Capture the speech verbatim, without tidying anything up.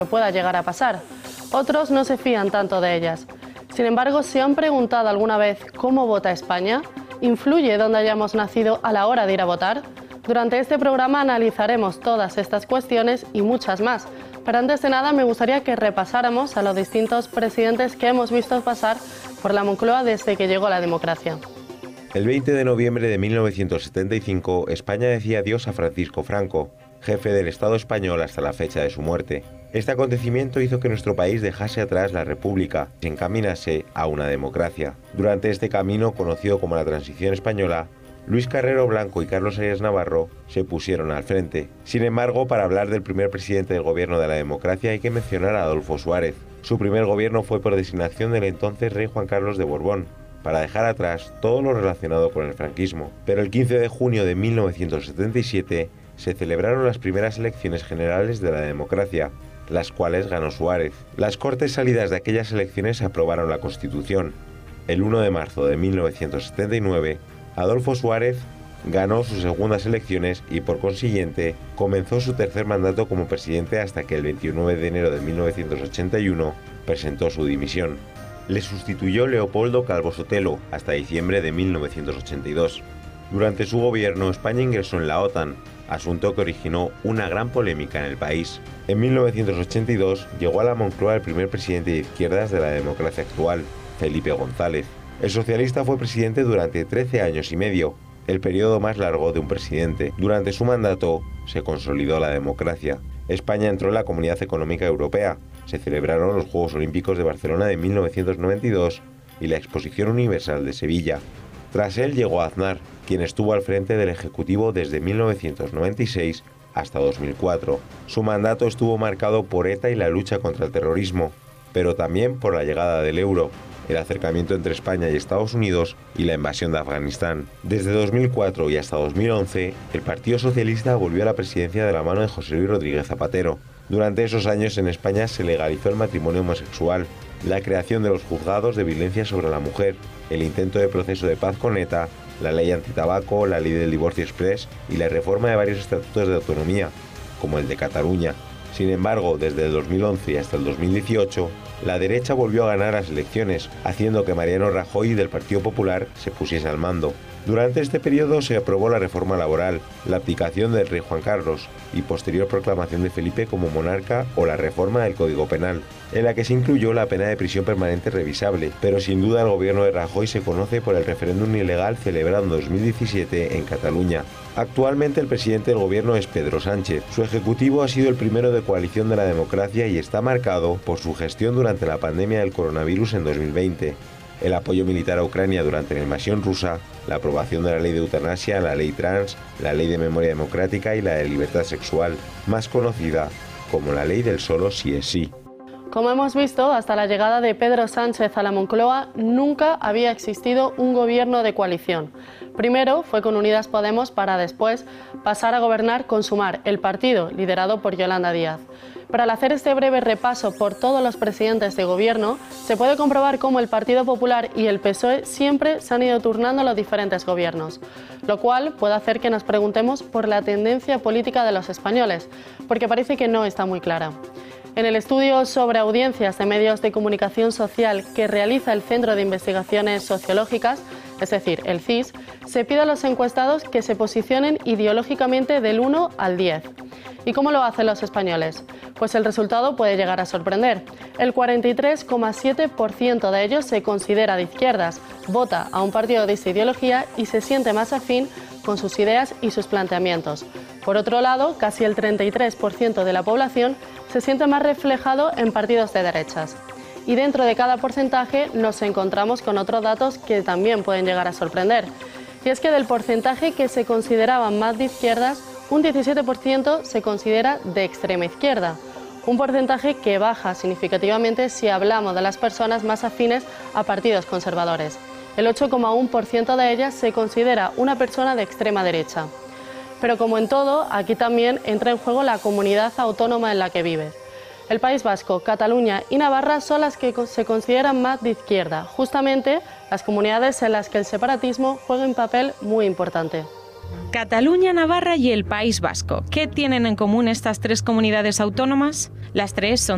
pueda llegar a pasar. Otros no se fían tanto de ellas. Sin embargo, ¿se han preguntado alguna vez cómo vota España? ¿Influye dónde hayamos nacido a la hora de ir a votar? Durante este programa analizaremos todas estas cuestiones y muchas más. Pero antes de nada me gustaría que repasáramos a los distintos presidentes que hemos visto pasar por la Moncloa desde que llegó la democracia. El veinte de noviembre de mil novecientos setenta y cinco, España decía adiós a Francisco Franco, jefe del Estado español hasta la fecha de su muerte. Este acontecimiento hizo que nuestro país dejase atrás la República y se encaminase a una democracia. Durante este camino, conocido como la Transición Española, Luis Carrero Blanco y Carlos Arias Navarro se pusieron al frente. Sin embargo, para hablar del primer presidente del gobierno de la democracia hay que mencionar a Adolfo Suárez. Su primer gobierno fue por designación del entonces rey Juan Carlos de Borbón, para dejar atrás todo lo relacionado con el franquismo. Pero el quince de junio de mil novecientos setenta y siete se celebraron las primeras elecciones generales de la democracia, las cuales ganó Suárez. Las Cortes salidas de aquellas elecciones aprobaron la Constitución. El uno de marzo de mil novecientos setenta y nueve, Adolfo Suárez ganó sus segundas elecciones y por consiguiente comenzó su tercer mandato como presidente hasta que el veintinueve de enero de mil novecientos ochenta y uno presentó su dimisión. Le sustituyó Leopoldo Calvo Sotelo hasta diciembre de mil novecientos ochenta y dos. Durante su gobierno, España ingresó en la OTAN, asunto que originó una gran polémica en el país. En mil novecientos ochenta y dos llegó a la Moncloa el primer presidente de izquierdas de la democracia actual, Felipe González. El socialista fue presidente durante trece años y medio, el periodo más largo de un presidente. Durante su mandato se consolidó la democracia. España entró en la Comunidad Económica Europea. Se celebraron los Juegos Olímpicos de Barcelona de mil novecientos noventa y dos y la Exposición Universal de Sevilla. Tras él llegó Aznar, quien estuvo al frente del Ejecutivo desde mil novecientos noventa y seis hasta dos mil cuatro. Su mandato estuvo marcado por ETA y la lucha contra el terrorismo, pero también por la llegada del euro, el acercamiento entre España y Estados Unidos y la invasión de Afganistán. Desde dos mil cuatro y hasta dos mil once, el Partido Socialista volvió a la presidencia de la mano de José Luis Rodríguez Zapatero. Durante esos años en España se legalizó el matrimonio homosexual, la creación de los juzgados de violencia sobre la mujer, el intento de proceso de paz con ETA, la ley antitabaco, la ley del divorcio exprés y la reforma de varios estatutos de autonomía, como el de Cataluña. Sin embargo, desde el dos mil once hasta el dos mil dieciocho, la derecha volvió a ganar las elecciones, haciendo que Mariano Rajoy del Partido Popular se pusiese al mando. Durante este periodo se aprobó la reforma laboral, la abdicación del rey Juan Carlos y posterior proclamación de Felipe como monarca o la reforma del Código Penal, en la que se incluyó la pena de prisión permanente revisable, pero sin duda el gobierno de Rajoy se conoce por el referéndum ilegal celebrado en dos mil diecisiete en Cataluña. Actualmente el presidente del gobierno es Pedro Sánchez. Su ejecutivo ha sido el primero de coalición de la democracia y está marcado por su gestión durante la pandemia del coronavirus en dos mil veinte. El apoyo militar a Ucrania durante la invasión rusa, la aprobación de la ley de eutanasia, la ley trans, la ley de memoria democrática y la de libertad sexual, más conocida como la ley del solo sí es sí. Como hemos visto, hasta la llegada de Pedro Sánchez a la Moncloa nunca había existido un gobierno de coalición. Primero fue con Unidas Podemos para después pasar a gobernar con Sumar, el partido liderado por Yolanda Díaz. Pero al hacer este breve repaso por todos los presidentes de gobierno, se puede comprobar cómo el Partido Popular y el P S O E siempre se han ido turnando los diferentes gobiernos, lo cual puede hacer que nos preguntemos por la tendencia política de los españoles, porque parece que no está muy clara. En el estudio sobre audiencias de medios de comunicación social que realiza el Centro de Investigaciones Sociológicas, es decir, el C I S, se pide a los encuestados que se posicionen ideológicamente del uno al diez. ¿Y cómo lo hacen los españoles? Pues el resultado puede llegar a sorprender. El cuarenta y tres coma siete por ciento de ellos se considera de izquierdas, vota a un partido de esta ideología y se siente más afín con sus ideas y sus planteamientos. Por otro lado, casi el treinta y tres por ciento de la población se siente más reflejado en partidos de derechas. Y dentro de cada porcentaje nos encontramos con otros datos que también pueden llegar a sorprender. Y es que del porcentaje que se consideraban más de izquierdas, un diecisiete por ciento se considera de extrema izquierda, un porcentaje que baja significativamente si hablamos de las personas más afines a partidos conservadores. El ocho coma uno por ciento de ellas se considera una persona de extrema derecha. Pero como en todo, aquí también entra en juego la comunidad autónoma en la que vives. El País Vasco, Cataluña y Navarra son las que se consideran más de izquierda, justamente las comunidades en las que el separatismo juega un papel muy importante. Cataluña, Navarra y el País Vasco. ¿Qué tienen en común estas tres comunidades autónomas? Las tres son